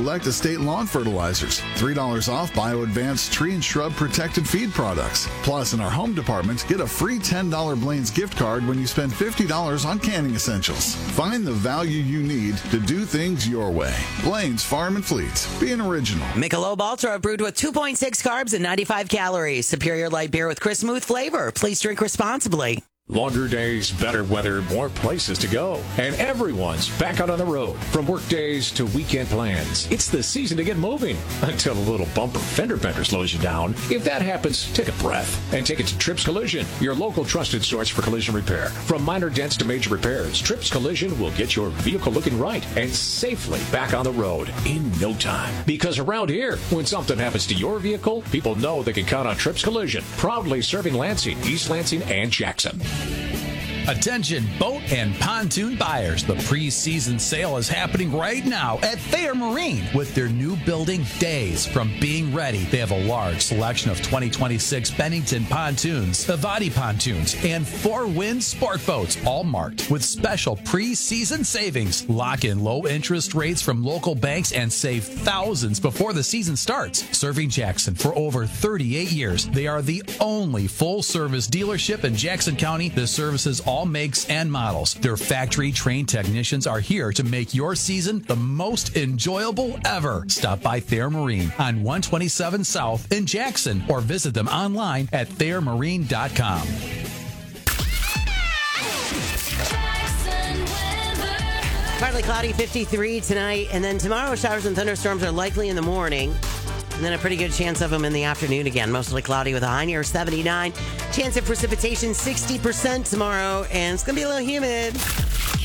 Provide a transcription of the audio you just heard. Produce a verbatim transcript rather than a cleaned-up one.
select estate lawn fertilizers. three dollars off Bio Advanced tree and shrub protected feed products. Plus, in our home department, get a free ten dollars Blaine's gift card when you spend fifty dollars on canning essentials. Find the value you need to do things your way. Blaine's Farm and Fleet. Be an original. Michelob Ultra brewed with two point six carbs and ninety-five calories. Superior light beer with crisp smooth flavor. Please drink responsibly. Longer days, better weather, more places to go. And everyone's back out on the road. From work days to weekend plans. It's the season to get moving. Until a little bumper fender bender slows you down. If that happens, take a breath and take it to Trips Collision, your local trusted source for collision repair. From minor dents to major repairs, Trips Collision will get your vehicle looking right and safely back on the road in no time. Because around here, when something happens to your vehicle, people know they can count on Trips Collision. Proudly serving Lansing, East Lansing, and Jackson. Attention boat and pontoon buyers. The pre-season sale is happening right now at Thayer Marine with their new building Days from Being Ready. They have a large selection of twenty twenty-six Bennington pontoons, Avati pontoons, and four-wind sport boats, all marked with special pre-season savings. Lock in low interest rates from local banks and save thousands before the season starts. Serving Jackson for over thirty-eight years, they are the only full-service dealership in Jackson County that services all makes and models. Their factory-trained technicians are here to make your season the most enjoyable ever. Stop by Thayer Marine on one twenty-seven South in Jackson or visit them online at thayer marine dot com. Partly cloudy, fifty-three tonight, and then tomorrow showers and thunderstorms are likely in the morning. And then a pretty good chance of them in the afternoon again. Mostly cloudy with a high near seventy-nine. Chance of precipitation sixty percent tomorrow. And it's going to be a little humid.